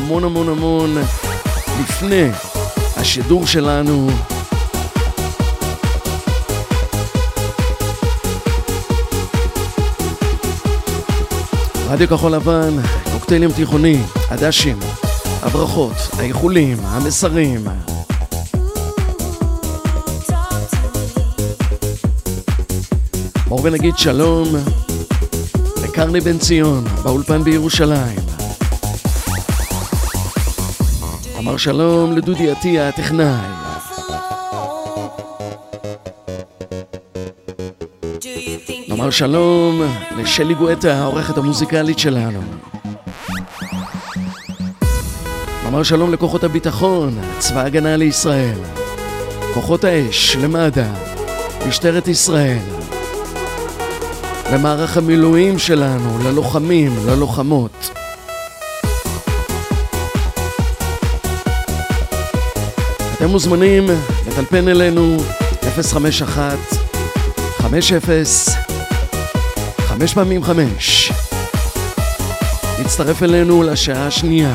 המון המון המון לפני השידור שלנו. רדיו כחול לבן, קוקטיילים תיכוני, הדשים, הברכות, האיחולים, המסרים. בואו ונגיד שלום לקרני בן ציון באולפן בירושלים. אמר שלום לדודי עטיה הטכנאי. אמר שלום לשלי גואטה העורכת המוזיקלית שלנו. אמר שלום לכוחות הביטחון, צבא הגנה לישראל, כוחות האש, למד"א, משטרת ישראל, למערך המילואים שלנו, ללוחמים, ללוחמות. אתם מוזמנים לטלפן אלינו 051 50 5 פעמים 5. נצטרף אלינו לשעה השנייה.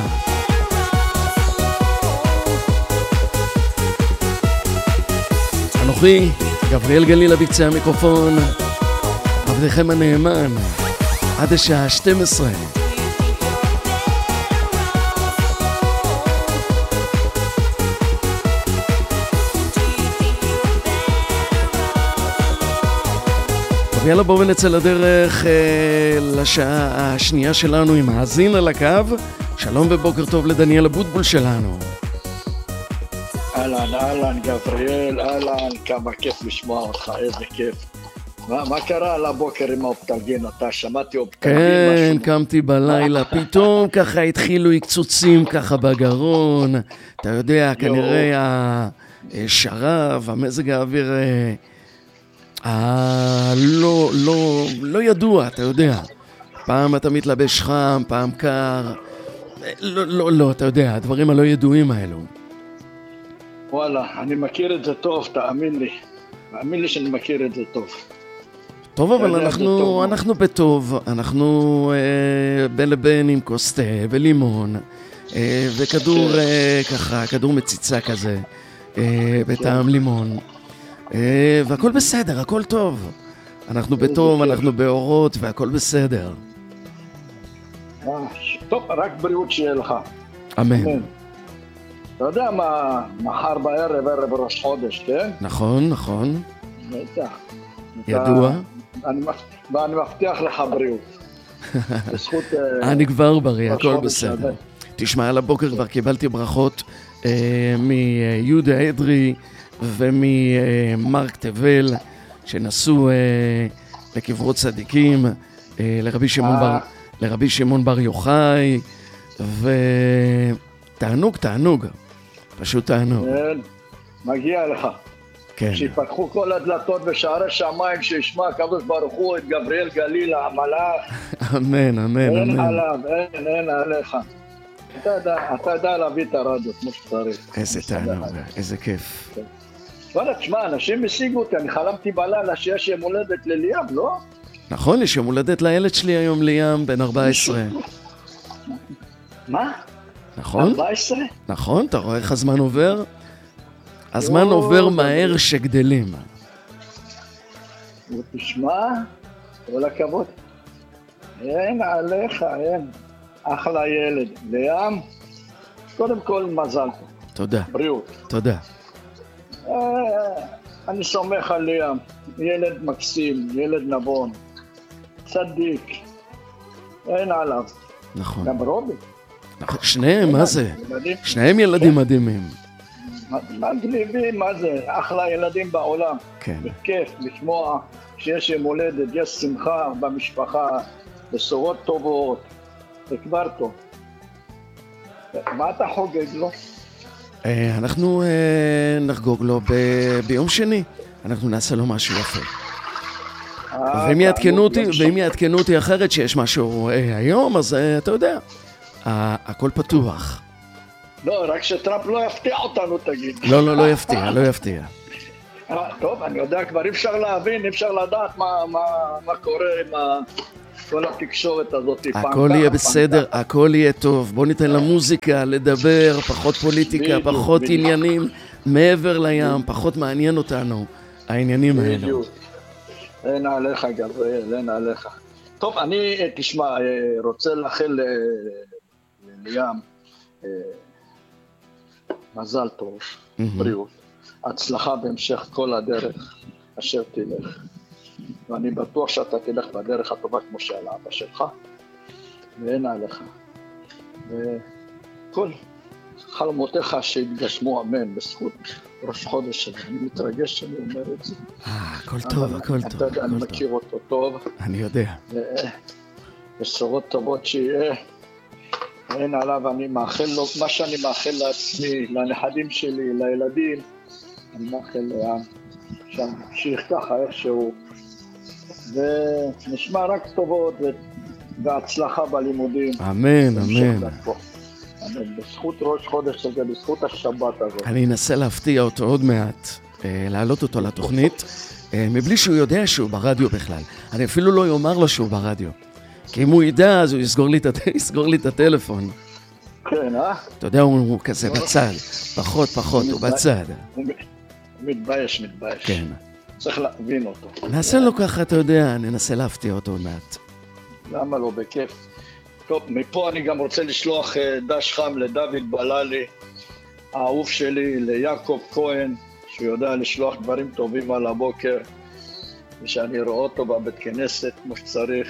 אנוכי, גבריאל גליל בקצה המיקרופון, עבדכם הנאמן, עד השעה 12. יאללה, בואו ונצא לדרך לשעה השנייה שלנו עם מאזין על הקו. שלום ובוקר טוב לדניאל הבוטבול שלנו. אהלן גבריאל, אהלן, כמה כיף לשמוע אותך, איזה כיף. מה קרה על הבוקר עם האופטלגין? אתה שמעתי אופטלגין? כן, קמתי בלילה, פתאום ככה התחילו קצוצים ככה בגרון. אתה יודע, כנראה השרב, המזג האוויר לא ידוע, אתה יודע. פעם אתה מתלבש חם, פעם קר. לא, אתה יודע, הדברים הלא ידועים האלו. וואלה, אני מכיר את זה טוב, תאמין לי שאני מכיר את זה טוב. טוב, אבל אנחנו בטוב, אנחנו בין לבין עם כוס תה ולימון, וכדור ככה, כדור מציצה כזה, בטעם לימון. והכל בסדר, הכל טוב. אנחנו בטוב, אנחנו באורות, והכל בסדר. טוב, רק בריאות שיהיה לך. אמן. אתה יודע מה, מחר בערב, ערב ראש חודש, כן? נכון. בטח. ידוע. ואני מבטיח לך בריאות. בזכות... אני כבר בריא, הכל בסדר. תשמע, על הבוקר כבר קיבלתי ברכות מיהודה אדרי, וממרק תבל, שנסעו לקברות צדיקים, לרבי שמעון בר יוחאי, ותענוג, פשוט תענוג. מגיע לך. כן. שיפתחו כל הדלתות ושערי שמיים, שישמע הקדוש ברוך הוא את גבריאל גליל המלאך. אמן. אין עליו, אין עליך. אתה יודע להביא את הרדיו כמו שצריך. איזה תענוג, איזה כיף. וואלה, תשמע, אנשים השיגו אותי, אני חלמתי בלילה שיש יום הולדת לליאם, לא? נכון, יש יום הולדת לילד שלי היום, ליאם, בן 14. מה? נכון? 14? נכון, אתה רואה איך הזמן עובר? הזמן עובר מהר שגדלים. ותשמע, כל הכבוד. אין עליך, אין. אחלה ילד. ליאם, קודם כל מזל. תודה. בריאות. תודה. אני סומך על ליאם. ילד מקסים, ילד נבון. צדיק. אין עליו. נכון. גם רובי. שניהם, מה זה? שניהם ילדים מדהימים. מגניבים, מה זה? אחלה ילדים בעולם. כן. בכיף לשמוע שיש יום הולדת, יש שמחה במשפחה, בשורות טובות, זה כבר טוב. מה אתה חוגג לו? אנחנו נחגוג לו ביום שני. אנחנו נעשה לו משהו יפה. ואם יעדכנו אותי אחרת שיש משהו היום, אז אתה יודע, הכל פתוח. לא, רק שטראמפ לא יפתיע אותנו, תגיד. לא יפתיע. טוב, אני יודע, כבר אי אפשר להבין, אי אפשר לדעת מה קורה כל התקשורת הזאת. הכל יהיה בסדר, הכל יהיה טוב. בוא ניתן למוזיקה לדבר, פחות פוליטיקה, פחות עניינים מעבר לים, פחות מעניין אותנו העניינים האלו. אין עליך גבריאל, אין עליך. טוב, אני, תשמע, רוצה לאחל לים מזל טוב, בריאות, הצלחה בהמשך כל הדרך אשר תלך. ואני בטוח שאתה תלך בדרך הטובה כמו שעל האבא שלך, ואין עליך. וכל חלומותיך שהתגשמו, אמן, בזכות ראש חודש שלי. אני מתרגש שאני אומר את זה. הכל טוב, הכל טוב. אתה יודע, אני מכיר אותו טוב. אני יודע. בשורות טובות שיהיה. אין עליו, אני מאחל לו, מה שאני מאחל לעצמי, לנכדים שלי, לילדים, אני מאחל לים, שימשיך ככה איכשהו, ונשמע רק טובות והצלחה בלימודים. אמן, אמן. בזכות ראש חודש הזה, בזכות השבת הזאת. אני אנסה להפתיע אותו עוד מעט, להעלות אותו לתוכנית, מבלי שהוא יודע שהוא ברדיו בכלל. אני אפילו לא יאמר לו שהוא ברדיו. כי אם הוא ידע, אז הוא יסגור לי את הטלפון. כן, אה? אתה יודע, הוא כזה בצד. פחות, הוא בצד. הוא מתבייש. כן. צריך להבין אותו. נעשה לו ככה, אתה יודע, ננסה להפתיע אותו עוד מעט. למה לא? בכיף. טוב, מפה אני גם רוצה לשלוח דש חם לדוד בללי, האהוב שלי, ליעקב כהן, שהוא יודע לשלוח דברים טובים על הבוקר, ושאני רואה אותו בבית כנסת כמו שצריך.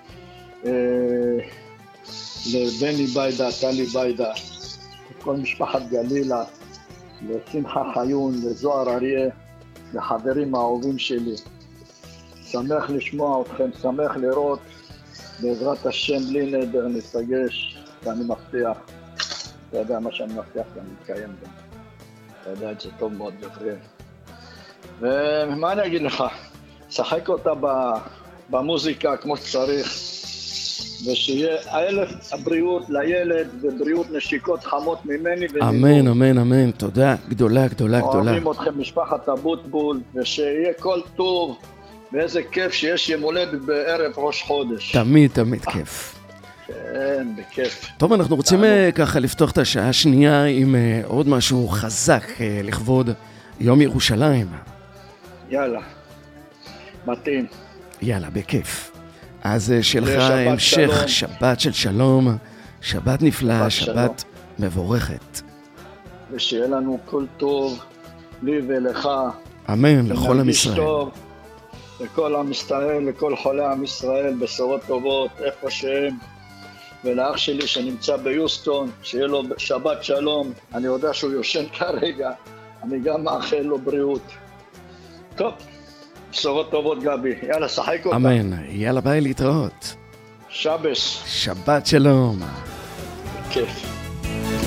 לבני ביידה, טלי ביידה, לכל משפחת גלילה, לשמחה חיון, לזוהר אריה, לחברים האהובים שלי. שמח לשמוע אתכם, שמח לראות, בעזרת השם בלי נדר נסגש, ואני מבטיח, אתה יודע מה שאני מבטיח, ואני מקיים גם. אתה יודע את זה טוב מאוד גבריאל. ומה אני אגיד לך? שחק אותה במוזיקה כמו שצריך, ושיהיה הבריאות לילד ובריאות נשיקות חמות ממני אמן, אמן, אמן, תודה, גדולה. אוהבים אתכם משפחת אבוטבול, ושיהיה כל טוב, ואיזה כיף שיש יום הולדת בערב ראש חודש. תמיד כיף. כן, בכיף. טוב, אנחנו רוצים ככה לפתוח את השעה השנייה עם עוד משהו חזק לכבוד יום ירושלים. יאללה, מתאים. יאללה, בכיף. אז שלך המשך שבת של שלום, שבת נפלאה, שבת מבורכת. ושיהיה לנו כל טוב, לי ולך. אמן, לכל עם ישראל. לכל עם ישראל, לכל חולי עם ישראל, בשורות טובות, איפה שהם. ולאח שלי שנמצא ביוסטון, שיהיה לו שבת שלום. אני יודע שהוא יושן כרגע, אני גם מאחל לו בריאות. טוב. בשורות טובות גבי, יאללה שחק אותה. אמן, יאללה ביי להתראות. שבס. שבת שלום. כיף.